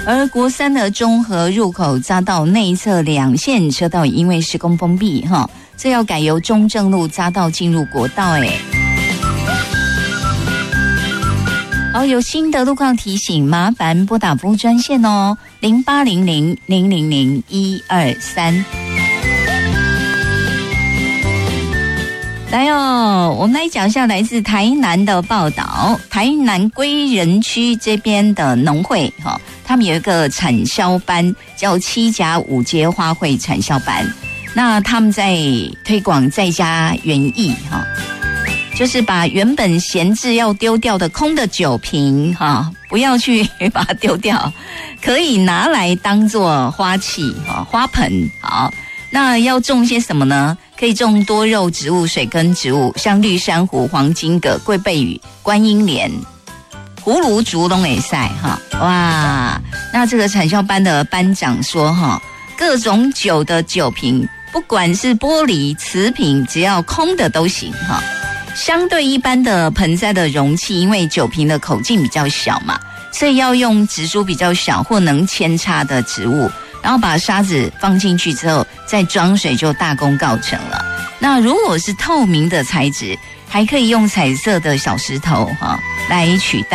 而国三的中和入口匝道内侧2线车道因为施工封闭哈，这要改由中正路匝道进入国道好，有新的路况提醒，麻烦拨打服务专线哦，0800-000-123。来哦，我们来讲一下来自台南的报道。台南归仁区这边的农会他们有一个产销班，叫7甲5街花卉产销班。那他们在推广在家园艺就是把原本闲置要丢掉的空的酒瓶不要去把它丢掉，可以拿来当作花器花盆。好，那要种些什么呢？可以种多肉植物、水根植物，像绿珊瑚、黄金葛、桂背羽、观音莲、葫芦竹都可以晒哇！那这个产销班的班长说各种酒的酒瓶，不管是玻璃、瓷瓶，只要空的都行相对一般的盆栽的容器，因为酒瓶的口径比较小嘛，所以要用植株比较小或能扦插的植物。然后把沙子放进去之后，再装水就大功告成了。那如果是透明的材质，还可以用彩色的小石头来取代。